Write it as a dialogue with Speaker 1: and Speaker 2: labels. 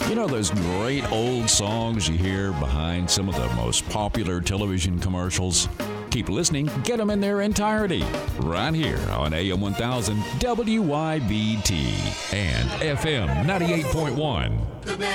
Speaker 1: You know those great old songs you hear behind some of the most popular television commercials? Keep listening, get them in their entirety, right here on AM 1000 WYBT and FM 98.1.
Speaker 2: The best